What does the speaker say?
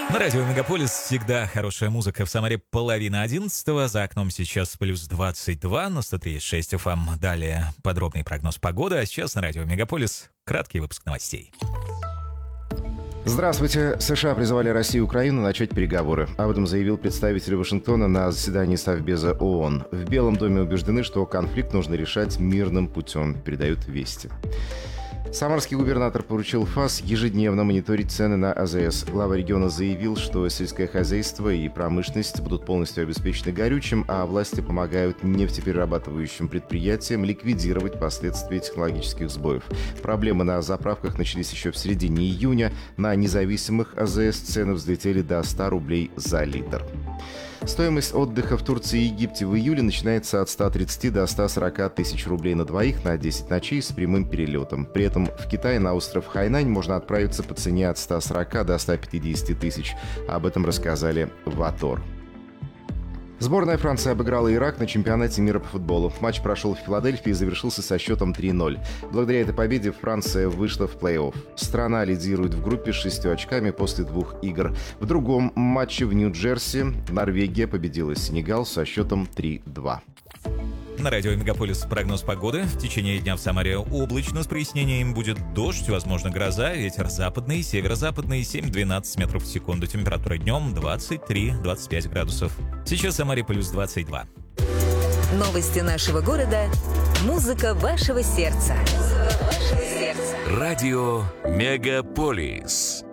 На радио «Мегаполис» всегда хорошая музыка. В Самаре 10:30. За окном сейчас плюс 22 на 103,6 FM. Далее подробный прогноз погоды. А сейчас на радио «Мегаполис» краткий выпуск новостей. Здравствуйте. США призвали Россию и Украину начать переговоры. Об этом заявил представитель Вашингтона на заседании Совбеза ООН. В Белом доме убеждены, что конфликт нужно решать мирным путем, передают «Вести». Самарский губернатор поручил ФАС ежедневно мониторить цены на АЗС. Глава региона заявил, что сельское хозяйство и промышленность будут полностью обеспечены горючим, а власти помогают нефтеперерабатывающим предприятиям ликвидировать последствия технологических сбоев. Проблемы на заправках начались еще в середине июня. На независимых АЗС цены взлетели до 100 рублей за литр. Стоимость отдыха в Турции и Египте в июле начинается от 130 до 140 тысяч рублей на двоих на 10 ночей с прямым перелетом. При этом в Китае на остров Хайнань можно отправиться по цене от 140 до 150 тысяч. Об этом рассказали в Атор. Сборная Франции обыграла Ирак на чемпионате мира по футболу. Матч прошел в Филадельфии и завершился со счетом 3-0. Благодаря этой победе Франция вышла в плей-офф. Страна лидирует в группе с 6 очками после 2 игр. В другом матче в Нью-Джерси Норвегия победила Сенегал со счетом 3-2. На радио «Мегаполис» прогноз погоды. В течение дня в Самаре облачно с прояснением, будет дождь, возможно гроза, ветер западный, северо-западный 7-12 метров в секунду. Температура днем 23-25 градусов. Сейчас в Самаре плюс 22. Новости нашего города. Музыка вашего сердца. Радио «Мегаполис».